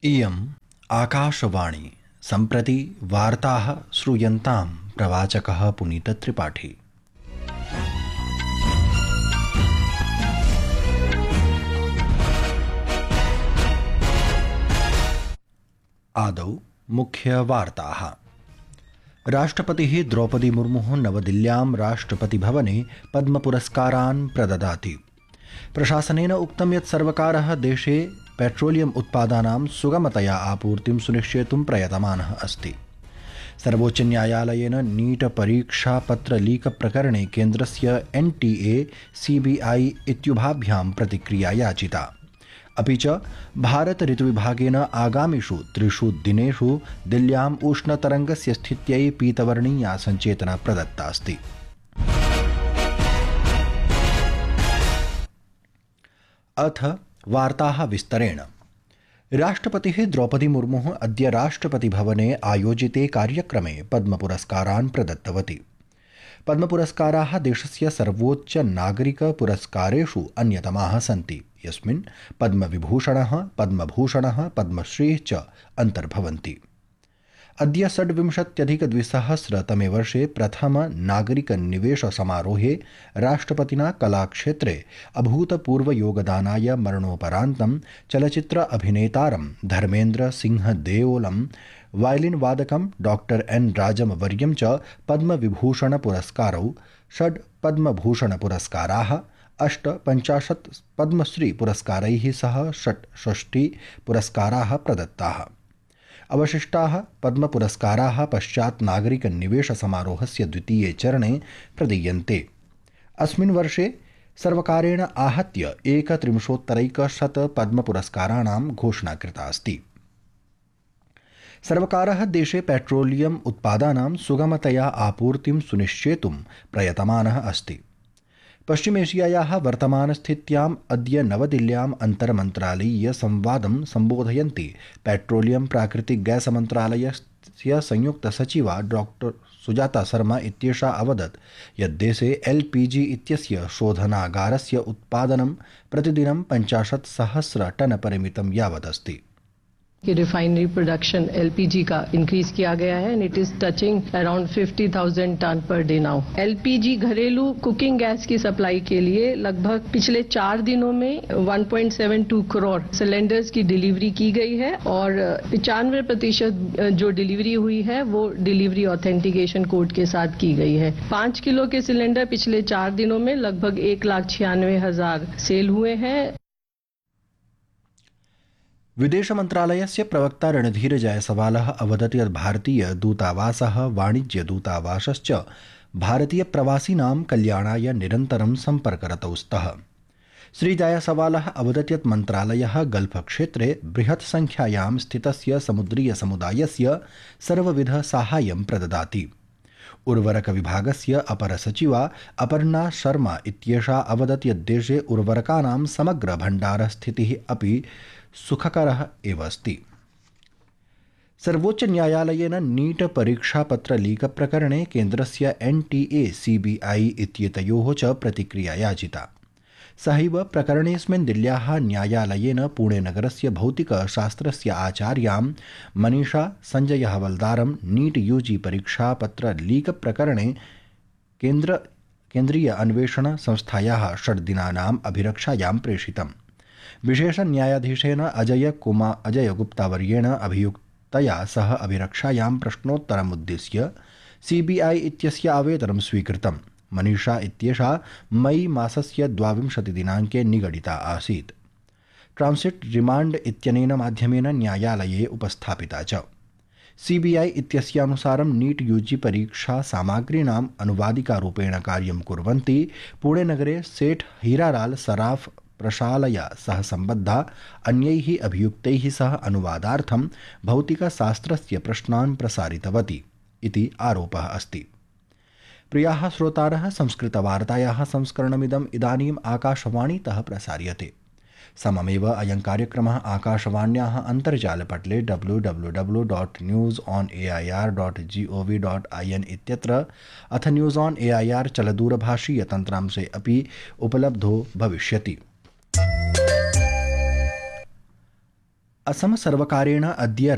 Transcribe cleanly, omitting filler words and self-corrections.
इयम् आकाशवाणी सम्प्रति वार्ताः श्रूयन्तां प्रवाचकः पुनीतत्रिपाठी। आदौ मुख्यवार्ताः। राष्ट्रपतिः द्रौपदी मुर्मुः नवदिल्ल्यां राष्ट्रपतिभवने पद्मपुरस्कारान् प्रददाति। प्रशासनेन उक्तं यत् सर्वकारः देशे पेट्रोलियम उत्पादानां सुगमतया आपूर्तिं सुनिश्चेतुं प्रयतमानः अस्ति। सर्वोच्चन्यायालयेन नीट परीक्षापत्र लीक प्रकरणे केन्द्रस्य NTA CBI इत्युभाभ्यां प्रतिक्रिया याचिता। अपि च भारत ऋतुविभागेन आगामिषु 3 दिनेषु दिल्ल्याम् उष्णतरङ्गस्य स्थित्यै पीतवर्णीया सञ्चेतना प्रदत्ता अस्ति। अथ वार्ताः विस्तरेण। राष्ट्रपतिः द्रौपदी मुर्मुः अद्य राष्ट्रपतिभवने आयोजिते कार्यक्रमे पद्मपुरस्कारान् प्रदत्तवती। पद्मपुरस्काराः देशस्य सर्वोच्च नागरिकपुरस्कारेषु अन्यतमाः सन्ति, यस्मिन् पद्मविभूषणः, पद्मभूषणः, पद्मश्रीः च अन्तर्भवन्ति। अद्य 26-2000 वर्षे प्रथम नागरिकनिवेश समारोहे राष्ट्रपतिना कलाक्षेत्रे अभूतपूर्वयोगदानाय मरणोपरान्तं चलचित्र अभिनेतारं Dharmendra Singh देओलं, violin वादकं doctor N राजमवर्यं च पद्मविभूषण पुरस्कारौ, 6 पद्मभूषण पुरस्काराः, 58 पद्मश्री पुरस्कारैः सह 66 पुरस्काराः प्रदत्ताः। अवशिष्टाः पद्मपुरस्काराः पश्चात् नागरिकनिवेश समारोहस्य द्वितीये चरणे प्रदीयन्ते। अस्मिन् वर्षे सर्वकारेण आहत्य 31 पद्मपुरस्काराणां घोषणा कृता अस्ति। सर्वकारः देशे पेट्रोलियम उत्पादानां सुगमतया आपूर्तिं सुनिश्चेतुं प्रयतमानः अस्ति। पश्चिमेशियायाः वर्तमानस्थित्याम् अद्य नवदिल्ल्याम् अन्तर्मन्त्रालयीय संवादं सम्बोधयन्ती पेट्रोलियम प्राकृतिक गैस मन्त्रालयस्य संयुक्तसचिवा डॉक्टर सुजाता शर्मा इत्येषा अवदत् यत् देशे LPG इत्यस्य शोधनागारस्य उत्पादनं प्रतिदिनं 50,000 टन परिमितं यावदस्ति। कि रिफाइनरी प्रोडक्शन LPG का इंक्रीज किया गया है and it is touching around 50,000 ton per day now. LPG घरेलू कुकिंग गैस की सप्लाई के लिए लगभग पिछले 4 दिनों में 1.72 करोड़ सिलेंडर्स की डिलीवरी की गई है और 95% जो डिलीवरी हुई है वो डिलीवरी ऑथेंटिकेशन कोड के साथ की गई है। 5 किलो के सिलेंडर पिछले 4 दिनों में लगभग 1,96,000 सेल हुए हैं। विदेश मन्त्रालयस्य प्रवक्ता रणधीर जायसवालः अवदत् यत् भारतीय दूतावासः, वाणिज्य दूतावासश्च भारतीय प्रवासिनां कल्याणाय निरन्तरं सम्पर्करतौ स्तः। श्री जायसवालः अवदत् यत् मन्त्रालयः गल्फ क्षेत्रे बृहत् संख्यायां स्थितस्य समुद्रीय समुदायस्य सर्वविध साहाय्यं प्रददाति। उर्वरक विभागस्य अपर सचिवा अपर्णा शर्मा इत्येषा अवदत् यत् देशे उर्वरकानां समग्र भण्डारस्थितिः अपि सुखकरः एव अस्ति। सर्वोच्चन्यायालयेन नीट परीक्षापत्र लीक प्रकरणे केन्द्रस्य NTA CBI इत्येतयोः च प्रतिक्रिया याचिता। सहैव प्रकरणेऽस्मिन् दिल्ल्याः न्यायालयेन पुणेनगरस्य भौतिकशास्त्रस्य आचार्यां Manisha Sanjay हवलदारं NEET UG परीक्षापत्र leak प्रकरणे केन्द्रीय अन्वेषण संस्थायाः 6 दिनानाम् अभिरक्षायां प्रेषितम्। विशेष न्यायाधीशेन अजय गुप्तावर्येण अभियुक्तया सह अभिरक्षायां प्रश्नोत्तरमुद्दिश्य CBI इत्यस्य आवेदनं स्वीकृतम्। मनीषा इत्येषा मई मासस्य 22 दिनाङ्के निगडिता आसीत्। ट्रांसिट रिमांड इत्यनेन माध्यमेन न्यायालये उपस्थापिता च। CBI इत्यस्यानुसारं नीट UG परीक्षा सामग्रीणाम् अनुवादिकारूपेण कार्यं कुर्वन्ती पुणेनगरे सेठ हीरालाल सराफ प्रशालया सह सम्बद्धा अन्यैः अभियुक्तैः सह अनुवादार्थं भौतिकशास्त्रस्य प्रश्नान् प्रसारितवती इति आरोपः अस्ति। प्रियाः श्रोतारः, संस्कृतवार्तायाः संस्करणमिदम् इदानीम् आकाशवाणीतः प्रसार्यते। सममेव अयं कार्यक्रमः आकाशवाण्याः अन्तर्जालपटले www.newsonair.gov.in इत्यत्र अथ न्यूज़ ऑन AIR चलदूरभाषीयतन्त्रांशे अपि उपलब्धो भविष्यति। असम सर्वकारेण अद्य